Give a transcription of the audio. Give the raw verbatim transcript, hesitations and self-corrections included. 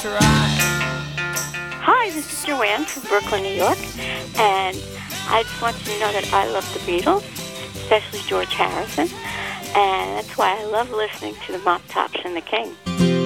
Hi, this is Joanne from Brooklyn, New York, and I just want you to know that I love the Beatles, especially George Harrison, and that's why I love listening to the Mop Tops and the King.